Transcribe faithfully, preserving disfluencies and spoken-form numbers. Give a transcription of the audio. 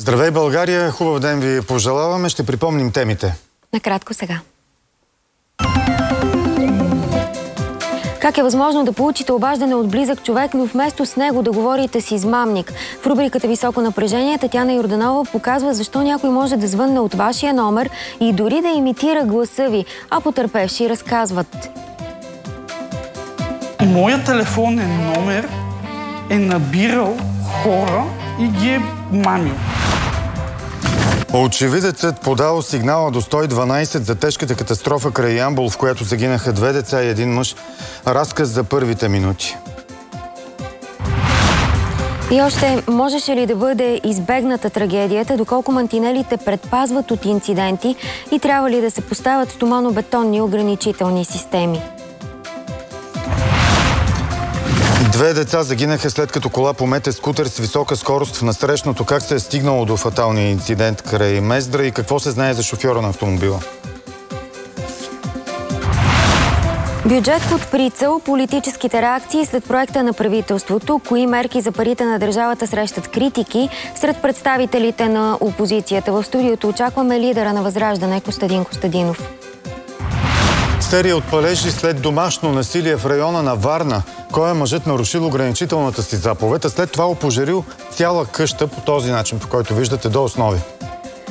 Здравей, България! Хубав ден ви пожелаваме. Ще припомним темите. Накратко сега. Как е възможно да получите обаждане от близък човек, но вместо с него да говорите с измамник? В рубриката Високо напрежение Татяна Йорданова показва защо някой може да звънне от вашия номер и дори да имитира гласа ви, а потърпевши разказват. Моят телефонен номер е набирал хора и ги е мамил. Очевидецът подал сигнала до сто и дванайсет за тежката катастрофа край Ямбол, в която загинаха две деца и един мъж. Разказ за първите минути. И още, можеше ли да бъде избегната трагедията, доколко мантинелите предпазват от инциденти и трябва ли да се поставят стоманобетонни ограничителни системи? Две деца загинаха след като кола помете скутер с висока скорост в насрещното. Как се е стигнало до фаталния инцидент край Мездра и какво се знае за шофьора на автомобила? Бюджет под прицел, политическите реакции след проекта на правителството, кои мерки за парите на държавата срещат критики сред представителите на опозицията. В студиото очакваме лидера на Възраждане Костадин Костадинов. Серия от палежи след домашно насилие в района на Варна. Кой е мъжът нарушил ограничителната си заповед, а след това опожарил цяла къща по този начин, по който виждате до основи.